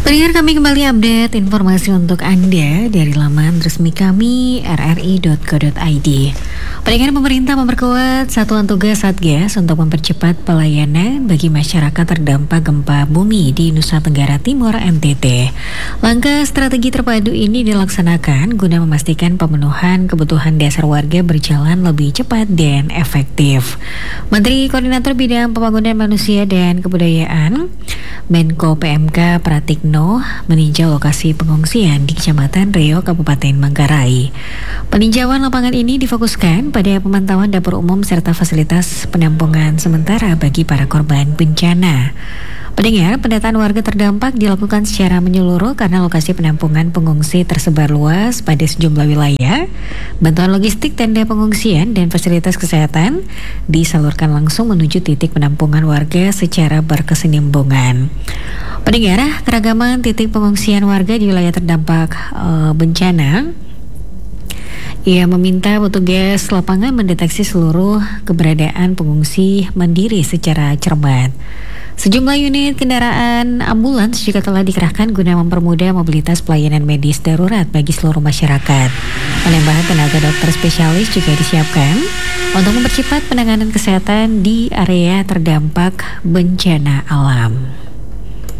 Pendengar, kami kembali update informasi untuk Anda dari laman resmi kami rri.co.id. Pendengar, pemerintah memperkuat satuan tugas Satgas untuk mempercepat pelayanan bagi masyarakat terdampak gempa bumi di Nusa Tenggara Timur (NTT). Langkah strategi terpadu ini dilaksanakan guna memastikan pemenuhan kebutuhan dasar warga berjalan lebih cepat dan efektif. Menteri Koordinator Bidang Pembangunan Manusia dan Kebudayaan Menko PMK Pratikno meninjau lokasi pengungsian di Kecamatan Reo, Kabupaten Manggarai. Peninjauan lapangan ini difokuskan pada pemantauan dapur umum serta fasilitas penampungan sementara bagi para korban bencana. Pendengar, pendataan warga terdampak dilakukan secara menyeluruh karena lokasi penampungan pengungsi tersebar luas pada sejumlah wilayah. Bantuan logistik, tenda pengungsian, dan fasilitas kesehatan disalurkan langsung menuju titik penampungan warga secara berkesinambungan. Pendengar, keragaman titik pengungsian warga di wilayah terdampak bencana. Ia meminta petugas lapangan mendeteksi seluruh keberadaan pengungsi mandiri secara cermat. Sejumlah unit kendaraan ambulans juga telah dikerahkan guna mempermudah mobilitas pelayanan medis darurat bagi seluruh masyarakat. Penambahan tenaga dokter spesialis juga disiapkan untuk mempercepat penanganan kesehatan di area terdampak bencana alam.